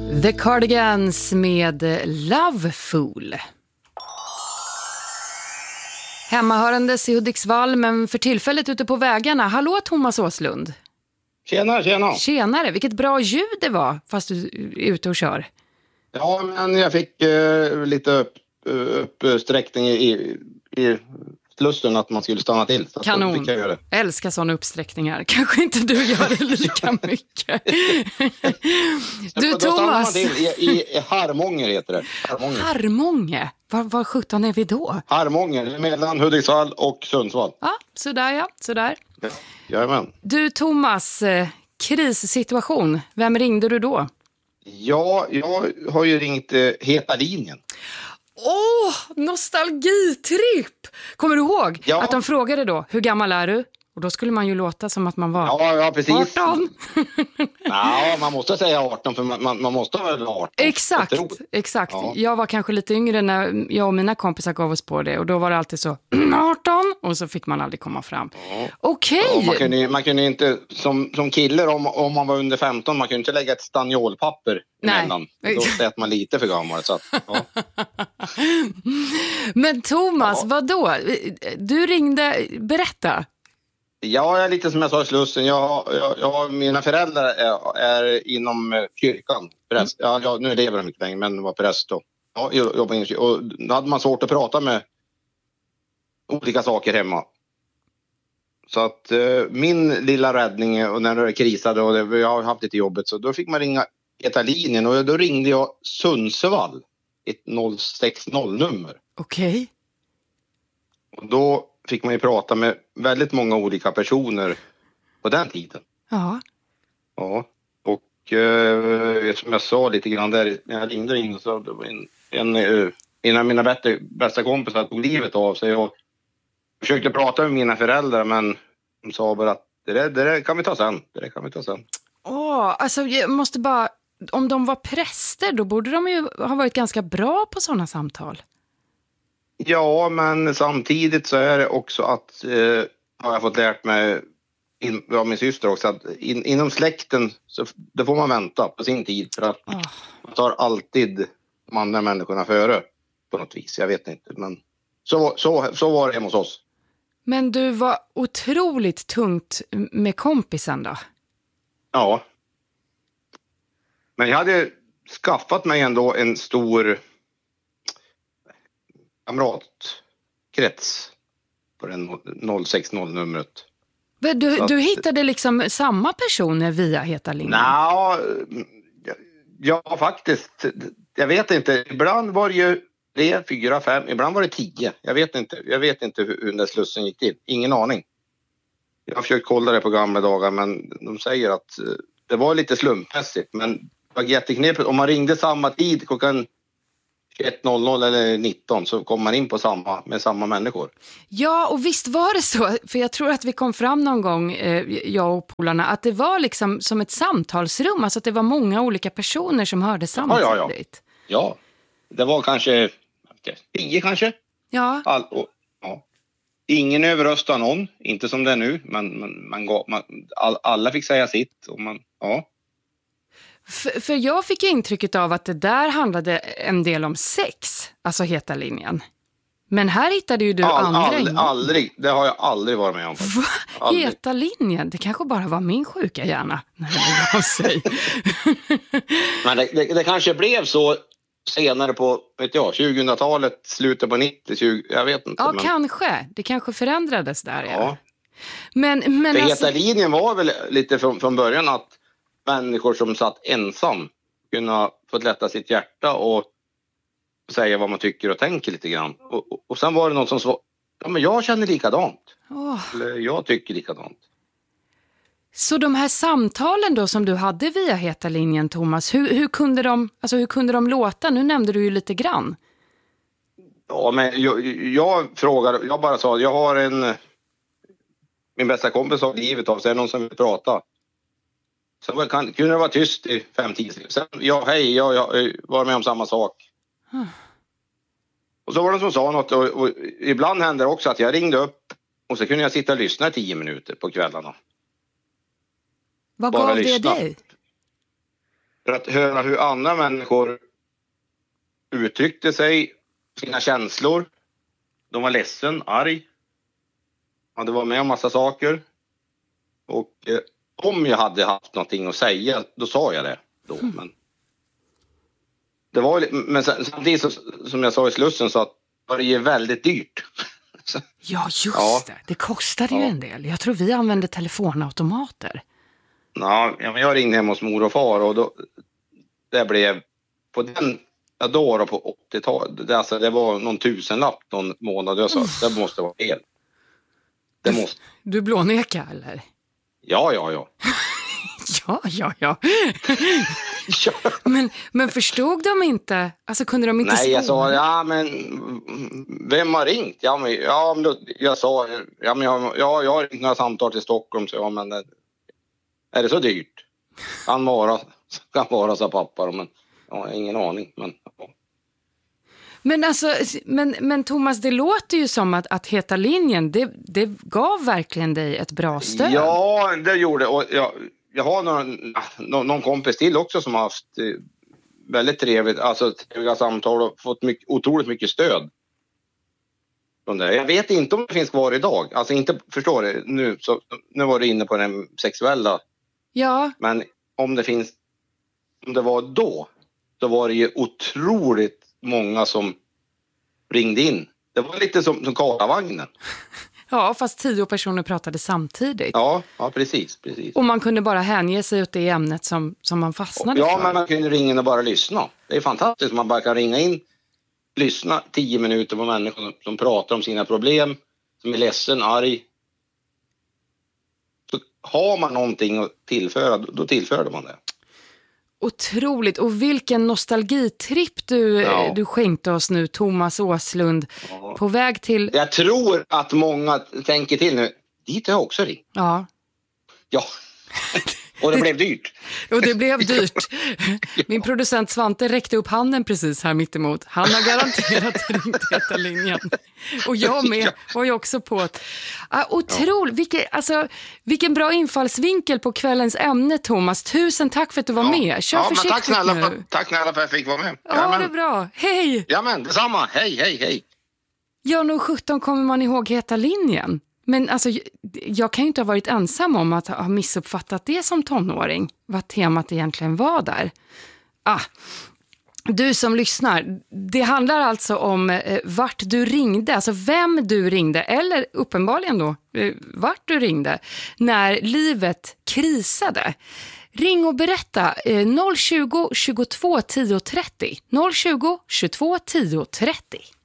The Cardigans med Love Fool. Hemmahörandes i Hudiksvall, men för tillfället ute på vägarna. Hallå Thomas Åslund. Tjena. Tjenare, vilket bra ljud det var fast du är ute och kör. Ja, men jag fick lite uppsträckning i slussen att man skulle stanna till. Så kanon, fick jag göra det. Älskar sådana uppsträckningar. Kanske inte du gör det lika mycket. Du Thomas. I Harmånger heter det. Harmånger? Var 17 är vi då? Harmånger, mellan Hudiksvall och Sundsvall. Ja, sådär. Jajamän. Du Thomas, krissituation. Vem ringde du då? Ja, jag har ju ringt Heta linjen. Nostalgitripp! Kommer du ihåg att de frågade då, hur gammal är du? Och då skulle man ju låta som att man var ja, precis. 18. Ja, man måste säga 18 för man måste vara 18. Exakt. Ja. Jag var kanske lite yngre när jag och mina kompisar gav oss på det. Och då var det alltid så, 18! Och så fick man aldrig komma fram. Ja. Okej. Ja, man kunde inte, som kille om man var under 15, man kunde inte lägga ett stanniolpapper emellan. Då sett man lite för gammal. Så att, ja. Men Thomas, vadå? Du ringde, berätta. Ja, jag är lite som jag sa i Slussen. Mina föräldrar är inom kyrkan. Präst. Ja, nu lever de inte längre, men var präst då. Ja, jobbar inom kyrkan. Och då hade man svårt att prata med olika saker hemma. Så att min lilla räddning, och när det krisade och jag har haft lite jobbet, så då fick man ringa Heta linjen. Och då ringde jag Sundsvall, ett 060-nummer. Okej. Och då fick man ju prata med väldigt många olika personer på den tiden. Ja. Ja, och som jag sa lite grann där när jag ringde in, så det var en av mina bästa kompisar tog livet av sig. Jag försökte prata med mina föräldrar, men de sa bara att det kan vi ta sen. Alltså jag måste bara, om de var präster då borde de ju ha varit ganska bra på sådana samtal. Ja, men samtidigt så är det också att har jag fått lärt mig av min syster också att inom släkten så då får man vänta på sin tid, för att man tar alltid de andra människorna före på något vis. Jag vet inte, men så var det hemma hos oss. Men du var otroligt tungt med kompisen då? Ja. Men jag hade skaffat mig ändå en stor kamratkrets på den 060-numret. Du hittade liksom samma personer via Heta linjen? Ja, faktiskt. Jag vet inte. Ibland var det ju 3, 4, 5. Ibland var det 10. Jag vet inte hur den där slussen gick till. Ingen aning. Jag har försökt kolla det på gamla dagar, men de säger att det var lite slumpmässigt. Men det var jätteknepigt. Om man ringde samma tid klockan 21.00 eller 19 så kom man in på med samma människor. Ja, och visst var det så. För jag tror att vi kom fram någon gång, jag och polarna, att det var liksom som ett samtalsrum. Alltså att det var många olika personer som hörde samtidigt. Ja, det var kanske 10 kanske. Ja. Ingen överröstade någon, inte som det är nu. Men alla fick säga sitt. Och För jag fick intrycket av att det där handlade en del om sex, alltså Heta linjen. Men här hittade ju du andra. Aldrig, det har jag aldrig varit med om. Heta linjen, det kanske bara var min sjuka hjärna när det gav sig. Men det kanske blev så senare på 2000-talet, slutet på 90, jag vet inte. Ja, men kanske. Det kanske förändrades där. Ja. Men för Heta linjen var väl lite från början att människor som satt ensam kunna få lätta sitt hjärta och säga vad man tycker och tänker lite grann. Och sen var det någon som sa, ja men jag känner likadant. Eller jag tycker likadant. Så de här samtalen då som du hade via Heta linjen, Thomas, hur kunde de låta? Nu nämnde du ju lite grann. Ja, men jag frågade, jag bara sa, jag har min bästa kompis av livet av sig, någon som vill prata. Så kunde det vara tyst i 5-10 sekunder. Sen, jag var med om samma sak. Och så var det som sa något. Och ibland hände det också att jag ringde upp. Och så kunde jag sitta och lyssna i 10 minuter på kvällarna. Vad gav det dig? För att höra hur andra människor uttryckte sig, sina känslor. De var ledsen, arg. Hade varit med om massa saker. Och om jag hade haft någonting att säga, då sa jag det då. Men det var, men samtidigt som jag sa i Slussen, så att var det ju väldigt dyrt. Ja, just det. Det kostade ju en del. Jag tror vi använde telefonautomater. Ja, men jag ringde hem hos mor och far och då, det blev på den då på 80-talet. Alltså, det var någon tusenlapp någon månad. Jag sa, det måste vara fel. Det måste. Du blåneka eller? Ja. Ja. Men förstod de inte? Alltså kunde de inte spåra? Nej, jag sa, men vem har ringt? Men då, jag sa, jag har ringt några samtal till Stockholm, så men är det så dyrt? Kan vara, sa pappa, men jag har ingen aning. Men alltså, men Thomas, det låter ju som att Heta linjen, det gav verkligen dig ett bra stöd. Ja, det gjorde. Och jag har någon kompis till också som har haft väldigt trevliga samtal och fått otroligt mycket stöd från det. Jag vet inte om det finns kvar idag. Alltså inte, förstår du, nu var du inne på den sexuella. Ja. Men om det var då var det ju otroligt många som ringde in. Det var lite som Karlavagnen. Ja, fast 10 personer pratade samtidigt. Ja, precis. Och man kunde bara hänge sig åt det ämnet som man fastnade för. för. Ja, men man kunde ringa in och bara lyssna. Det är fantastiskt. Man bara kan ringa in, lyssna 10 minuter på människor som pratar om sina problem, som är ledsen, arg. Så har man någonting att tillföra, då tillför man det. Otroligt. Och vilken nostalgitripp du skänkte oss nu, Thomas Åslund. Ja. På väg till... Jag tror att många tänker till nu. Dit har jag också ringt. Ja. Och det blev dyrt. Och det blev dyrt. Min producent Svante räckte upp handen precis här mittemot. Han har garanterat ringt Heta linjen. Och jag med var ju också på att... Otroligt. Vilken bra infallsvinkel på kvällens ämne, Thomas. Tusen tack för att du var med. Kör försiktigt nu. Tack snälla för att jag fick vara med. Ja, det är bra. Hej! Ja, men detsamma. Hej. Ja, nog 17 kommer man ihåg Heta linjen. Men alltså, jag kan ju inte ha varit ensam om att ha missuppfattat det som tonåring. Vad temat egentligen var där. Du som lyssnar, det handlar alltså om vart du ringde. Alltså vem du ringde, eller uppenbarligen då vart du ringde när livet krisade. Ring och berätta 020 22 10 30. 020 22 10 30.